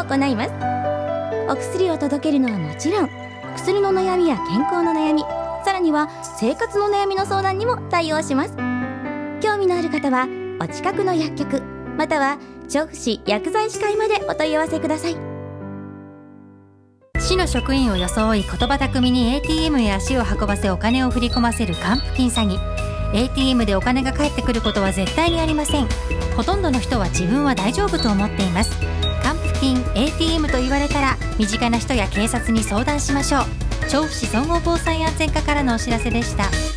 行います。お薬を届けるのはもちろん、薬の悩みや健康の悩み、さらには生活の悩みの相談にも対応します。興味のある方はお近くの薬局または調布市薬剤師会までお問い合わせください。 市の職員を装い言葉巧みに ATM へ足を運ばせお金を振り込ませる還付金詐欺。 ATM でお金が返ってくることは絶対にありません。ほとんどの人は自分は大丈夫と思っています。還付金 ATM と言われたら身近な人や警察に相談しましょう。調布市総合防災安全課からのお知らせでした。